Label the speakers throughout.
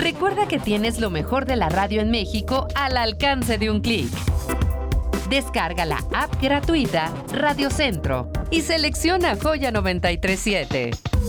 Speaker 1: Recuerda que tienes lo mejor de la radio en México al alcance de un clic. Descarga la app gratuita Radio Centro y selecciona Joya 937.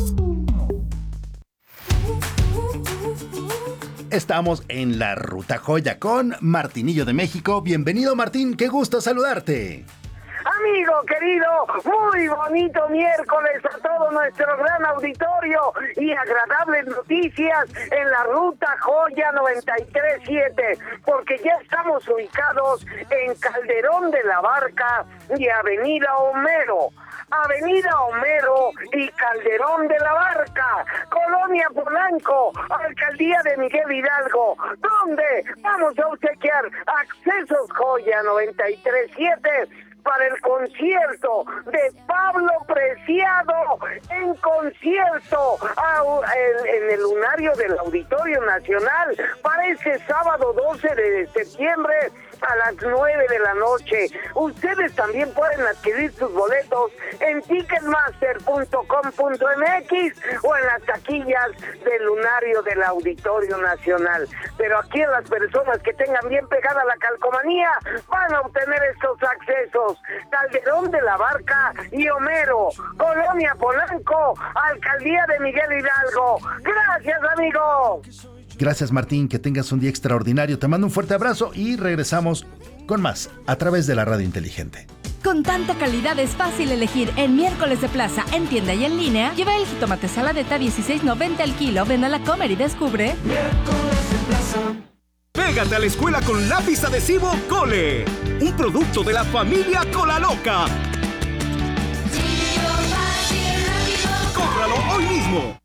Speaker 2: Estamos en la Ruta Joya con Martinillo de México. Bienvenido, Martín, qué gusto saludarte.
Speaker 3: Amigo querido, muy bonito miércoles a todo nuestro gran auditorio y agradables noticias en la Ruta Joya 937, porque ya estamos ubicados en Calderón de la Barca y Avenida Homero. Avenida Homero y Calderón de la Barca, Colonia Polanco, Alcaldía de Miguel Hidalgo, donde vamos a obsequiar accesos Joya 937 para el concierto de Pablo Preciado, en concierto en el lunario del Auditorio Nacional para este sábado 12 de septiembre a las 9 de la noche. Ustedes también pueden adquirir sus boletos en ticketmaster.com.mx o en las taquillas del lunario del Auditorio Nacional. Pero aquí las personas que tengan bien pegada la calcomanía van a obtener estos accesos. Calderón de la Barca y Homero, Colonia Polanco, Alcaldía de Miguel Hidalgo. Gracias, amigo.
Speaker 2: Gracias, Martín, que tengas un día extraordinario. Te mando un fuerte abrazo y regresamos con más a través de la radio inteligente.
Speaker 4: Con tanta calidad es fácil elegir en miércoles de plaza, en tienda y en línea. Lleva el jitomate saladeta 16.90 al kilo. Ven a la Comer y descubre.
Speaker 5: Miércoles de plaza. Pégate a la escuela con lápiz adhesivo Cole, un producto de la familia Colaloca. ¡Cómpralo hoy mismo!